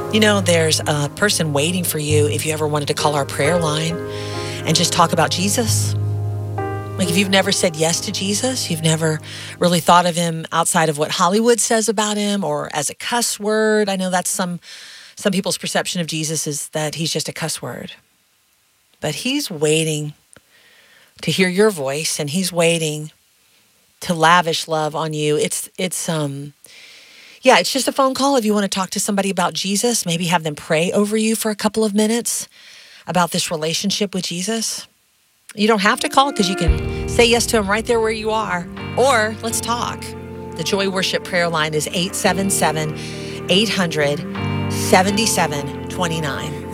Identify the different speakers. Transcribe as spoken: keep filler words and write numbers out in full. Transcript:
Speaker 1: You know, there's a person waiting for you if you ever wanted to call our prayer line and just talk about Jesus. Like if you've never said yes to Jesus, you've never really thought of him outside of what Hollywood says about him or as a cuss word. I know that's some some people's perception of Jesus is that he's just a cuss word. But he's waiting to hear your voice, and he's waiting to lavish love on you. It's it's um yeah, it's just a phone call if you want to talk to somebody about Jesus, maybe have them pray over you for a couple of minutes about this relationship with Jesus. You don't have to call because you can say yes to him right there where you are. Or let's talk. The Joy Worship prayer line is eight seven seven, eight hundred, seventy-seven twenty-nine.